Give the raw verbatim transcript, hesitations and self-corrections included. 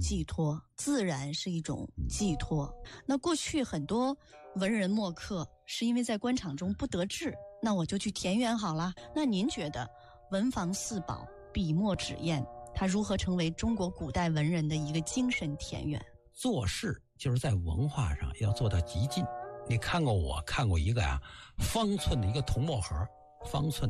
寄托，自然是一种寄托。那过去很多文人墨客是因为在官场中不得志，那我就去田园好了。那您觉得文房四宝、笔墨纸砚，它如何成为中国古代文人的一个精神田园？ 做事就是在文化上要做到极尽。你看过我看过一个啊，方寸的一个铜墨盒，方寸